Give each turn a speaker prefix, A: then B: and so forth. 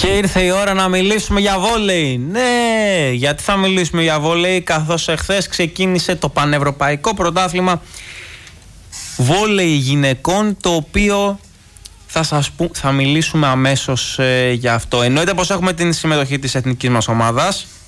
A: Και ήρθε η ώρα να μιλήσουμε για βόλεϊ. Ναι, γιατί θα μιλήσουμε για βόλεϊ, καθώς εχθές ξεκίνησε το πανευρωπαϊκό πρωτάθλημα βόλεϊ γυναικών, το οποίο θα μιλήσουμε αμέσως για αυτό. Εννοείται πως έχουμε την συμμετοχή της εθνικής μας ομάδας.